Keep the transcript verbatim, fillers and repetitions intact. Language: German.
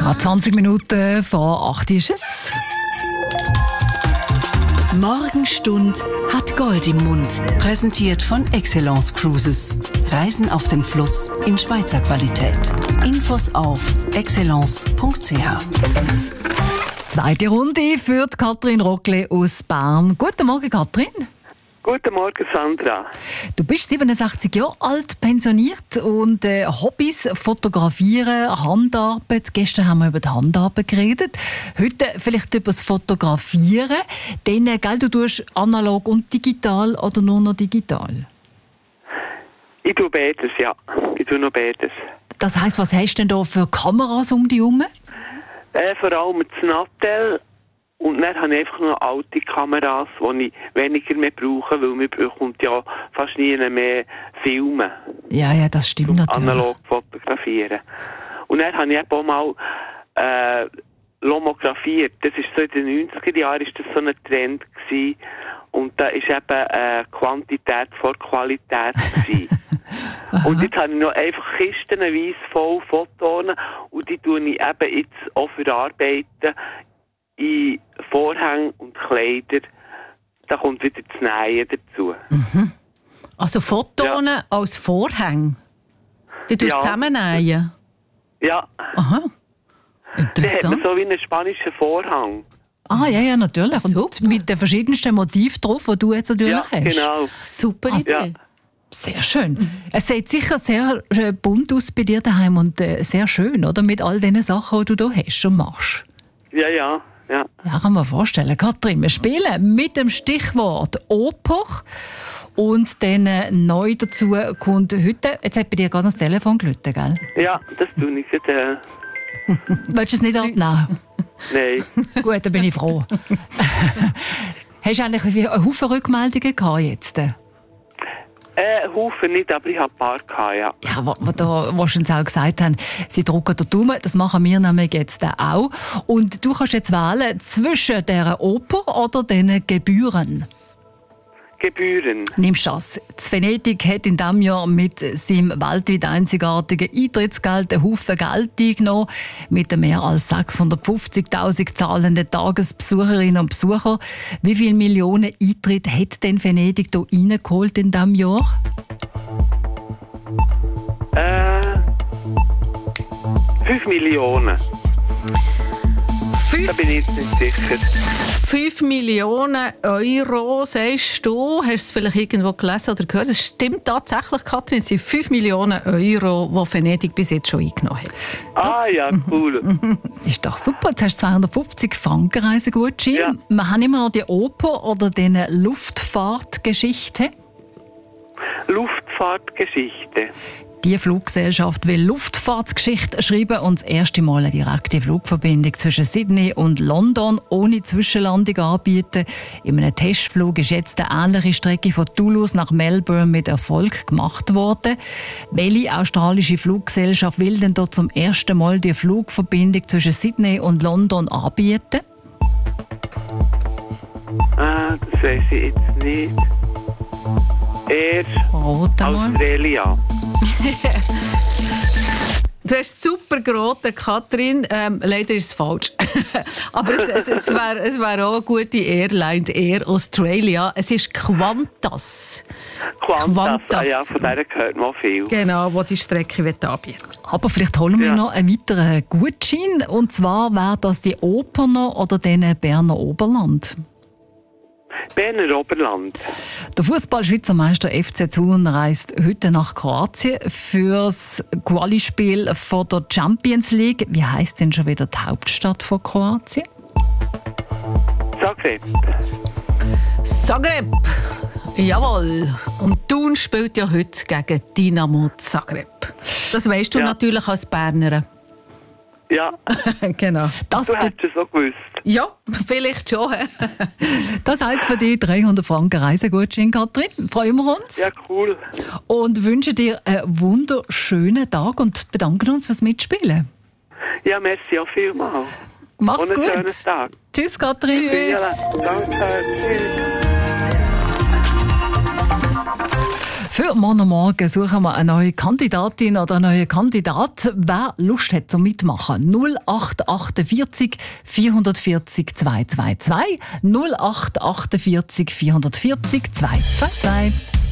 Gerade zwanzig Minuten vor acht ist es. Morgenstund hat Gold im Mund. Präsentiert von Excellence Cruises. Reisen auf dem Fluss in Schweizer Qualität. Infos auf excellence punkt c h. Zweite Runde führt Katrin Rockle aus Bern. Guten Morgen, Katrin. Guten Morgen, Sandra. Du bist siebenundsechzig Jahre alt, pensioniert und äh, Hobbys fotografieren, Handarbeit. Gestern haben wir über die Handarbeit geredet. Heute vielleicht über das Fotografieren. Dann, äh, gell, du tust analog und digital oder nur noch digital? Ich tue beides, ja. Ich tue noch beides. Das heisst, was hast du denn da für Kameras um dich herum? Äh, vor allem das Nattel. Und dann habe ich einfach noch alte Kameras, die ich weniger mehr brauche, weil man bekommt ja fast nie mehr Filme. Ja, ja, das stimmt natürlich. Analog fotografieren. Und dann habe ich eben auch mal äh, lomografiert. Das ist so in den neunziger Jahren ist das so ein Trend gewesen. Und da ist eben äh, Quantität vor Qualität gewesen. Und jetzt habe ich noch einfach kistenweise voll Fotos und die tue ich eben jetzt auch verarbeiten in Vorhänge und Kleider. Da kommt wieder das Nähen dazu. Mhm. Also Fotos ja. als Vorhänge? Die tust du ja. zusammennähen? Ja. Aha. Interessant. Da hat man so wie einen spanischen Vorhang. Ah, ja, ja, natürlich. Und Super. mit den verschiedensten Motiven drauf, die du jetzt natürlich Ja, hast. genau. Super Also, Idee. Ja. Sehr schön. Es sieht sicher sehr äh, bunt aus bei dir daheim und äh, sehr schön, oder? Mit all den Sachen, die du da hast und machst. Ja, ja. Ja. Ja, kann man vorstellen. Katrin, wir spielen mit dem Stichwort Oper. Und dann äh, neu dazu kommt heute, jetzt hat bei dir gerade das Telefon geläutet, gell? Ja, das tue ich jetzt. Äh, Willst du es nicht abnehmen? Nein. Gut, dann bin ich froh. Hast du eigentlich einen Haufen Rückmeldungen gehabt jetzt? Äh, Haufen nicht, aber ich habe ein paar gehabt, ja. Ja, wo, wo, da, wo sie uns auch gesagt haben, sie drücken den Daumen, das machen wir nämlich jetzt auch. Und du kannst jetzt wählen zwischen dieser Oper oder diesen Gebühren. Gebühren. Nimmst du das? Das Venedig hat in diesem Jahr mit seinem weltweit einzigartigen Eintrittsgeld einen Haufen Geld eingenommen. Mit den mehr als sechshundertfünfzigtausend zahlenden Tagesbesucherinnen und Besuchern. Wie viele Millionen Eintritte hat denn Venedig hier reingeholt in diesem Jahr? Äh, fünf Millionen. Fünf, Da bin ich jetzt nicht sicher. fünf Millionen Euro, sagst du. Hast du es vielleicht irgendwo gelesen oder gehört? Es stimmt tatsächlich, Katrin. Es sind fünf Millionen Euro, die Venedig bis jetzt schon eingenommen hat. Ah ja, cool. Ist doch super. Jetzt hast du zweihundertfünfzig Franken Reisegutschein. Ja. Wir haben immer noch die Oper oder die Luftfahrtgeschichte. Luftfahrtgeschichte. Die Fluggesellschaft will Luftfahrtsgeschichte schreiben und das erste Mal eine direkte Flugverbindung zwischen Sydney und London ohne Zwischenlandung anbieten. In einem Testflug ist jetzt eine ähnliche Strecke von Toulouse nach Melbourne mit Erfolg gemacht worden. Welche australische Fluggesellschaft will denn dort zum ersten Mal die Flugverbindung zwischen Sydney und London anbieten? Ah, das weiss ich jetzt nicht. Air Rate mal. Australia. Du hast super geraten, Katrin. Ähm, leider ist es falsch. Aber es, es, es wäre es wär auch eine gute Airline, Air Australia. Es ist Qantas. Qantas. Qantas. Ah ja, von der gehört man viel. Genau, die die Strecke anbieten will. Aber vielleicht holen wir Ja. noch einen weiteren Gutschein. Und zwar wäre das die Operner oder den Berner Oberland. Berner Oberland. Der Fußball-Schweizer Meister F C Thun reist heute nach Kroatien fürs Quali-Spiel von der Champions League. Wie heisst denn schon wieder die Hauptstadt von Kroatien? Zagreb. Zagreb. Jawohl. Und Thun spielt ja heute gegen Dynamo Zagreb. Das weisst du Ja. natürlich als Bernerin. Ja, Genau. Das, du be- hättest es so gewusst. Ja, vielleicht schon. das heisst für dich dreihundert Franken Reisegutschein, Katrin. Freuen wir uns. Ja, cool. Und wünschen dir einen wunderschönen Tag und bedanken uns fürs Mitspielen. Ja, merci auch vielmals. Mach's Und einen gut. schönen Tag. Tschüss, Katrin. Ja, danke. Tschüss. Für morgen Morgen suchen wir eine neue Kandidatin oder einen neuen Kandidat. Wer Lust hat zum Mitmachen? null acht achtundvierzig vierhundertvierzig zweihundertzweiundzwanzig null acht achtundvierzig vierhundertvierzig zweihundertzweiundzwanzig.